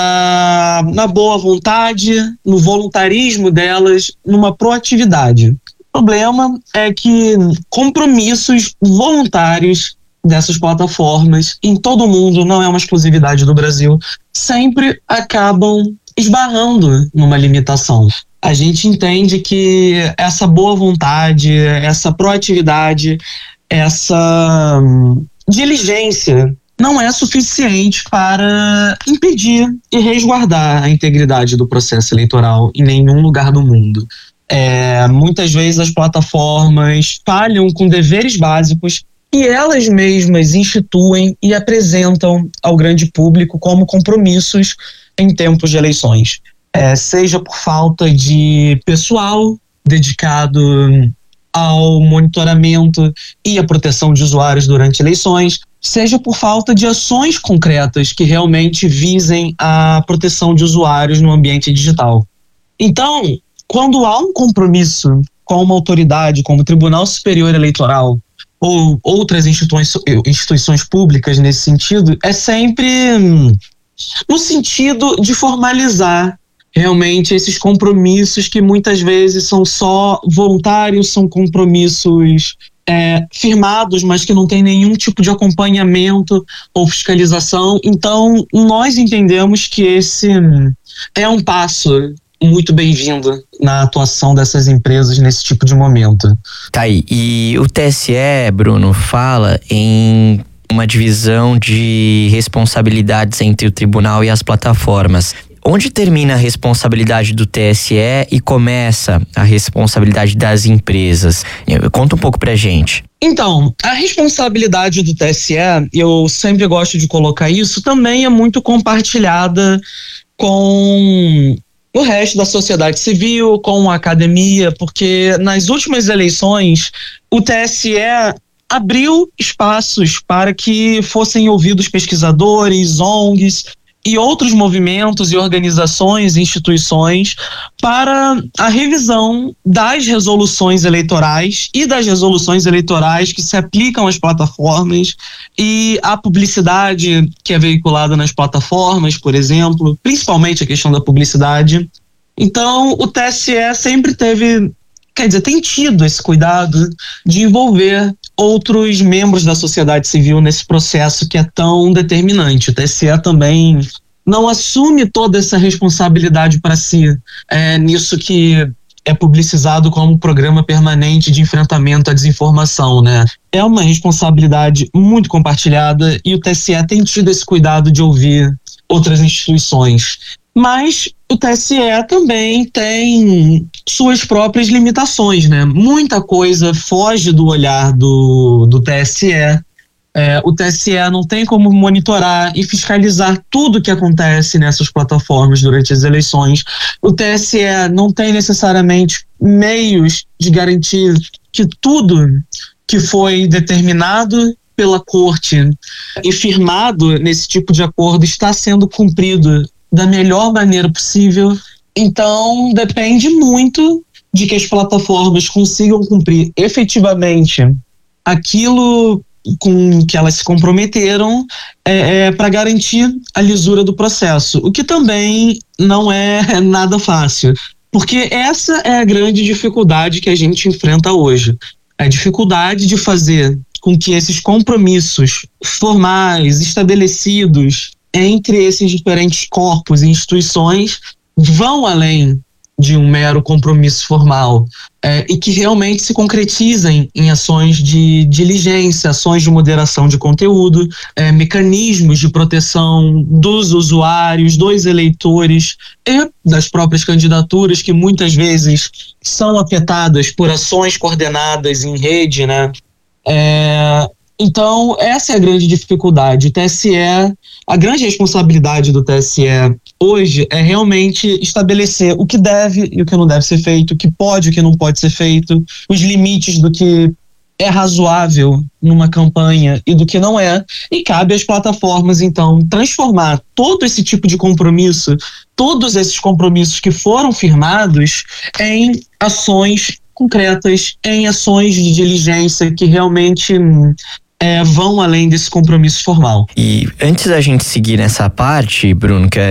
na boa vontade, no voluntarismo delas, numa proatividade. O problema é que compromissos voluntários dessas plataformas em todo o mundo, não é uma exclusividade do Brasil, sempre acabam esbarrando numa limitação. A gente entende que essa boa vontade, essa proatividade, essa diligência não é suficiente para impedir e resguardar a integridade do processo eleitoral em nenhum lugar do mundo. Muitas vezes as plataformas falham com deveres básicos que elas mesmas instituem e apresentam ao grande público como compromissos em tempos de eleições. Seja por falta de pessoal dedicado ao monitoramento e à proteção de usuários durante eleições, seja por falta de ações concretas que realmente visem a proteção de usuários no ambiente digital. Então, quando há um compromisso com uma autoridade como o Tribunal Superior Eleitoral ou outras instituições públicas nesse sentido, é sempre no sentido de formalizar realmente esses compromissos que muitas vezes são só voluntários, são compromissos firmados, mas que não tem nenhum tipo de acompanhamento ou fiscalização. Então, nós entendemos que esse é um passo muito bem-vindo na atuação dessas empresas nesse tipo de momento. Tá aí. E o TSE, Bruno, fala em uma divisão de responsabilidades entre o tribunal e as plataformas. Onde termina a responsabilidade do TSE e começa a responsabilidade das empresas? Conta um pouco pra gente. Então, a responsabilidade do TSE, eu sempre gosto de colocar isso, também é muito compartilhada com o resto da sociedade civil, com a academia, porque nas últimas eleições o TSE abriu espaços para que fossem ouvidos pesquisadores, ONGs e outros movimentos e organizações e instituições para a revisão das resoluções eleitorais e das resoluções eleitorais que se aplicam às plataformas e à publicidade que é veiculada nas plataformas, por exemplo, principalmente a questão da publicidade. Então, o TSE sempre tem tido esse cuidado de envolver outros membros da sociedade civil nesse processo que é tão determinante. O TSE também não assume toda essa responsabilidade para si, nisso que é publicizado como um programa permanente de enfrentamento à desinformação, né? É uma responsabilidade muito compartilhada e o TSE tem tido esse cuidado de ouvir outras instituições. Mas o TSE também tem suas próprias limitações, né? Muita coisa foge do olhar do TSE. O TSE não tem como monitorar e fiscalizar tudo que acontece nessas plataformas durante as eleições. O TSE não tem necessariamente meios de garantir que tudo que foi determinado pela corte e firmado nesse tipo de acordo está sendo cumprido da melhor maneira possível. Então, depende muito de que as plataformas consigam cumprir efetivamente aquilo com que elas se comprometeram para garantir a lisura do processo, o que também não é nada fácil, porque essa é a grande dificuldade que a gente enfrenta hoje, a dificuldade de fazer com que esses compromissos formais, estabelecidos entre esses diferentes corpos e instituições vão além de um mero compromisso formal e que realmente se concretizem em ações de diligência, ações de moderação de conteúdo, mecanismos de proteção dos usuários, dos eleitores e das próprias candidaturas que muitas vezes são afetadas por ações coordenadas em rede, né? Então, essa é a grande dificuldade. O TSE, a grande responsabilidade do TSE hoje é realmente estabelecer o que deve e o que não deve ser feito, o que pode e o que não pode ser feito, os limites do que é razoável numa campanha e do que não é. E cabe às plataformas, então, transformar todo esse tipo de compromisso, todos esses compromissos que foram firmados, em ações concretas, em ações de diligência que realmente vão além desse compromisso formal. E antes da gente seguir nessa parte, Bruno, que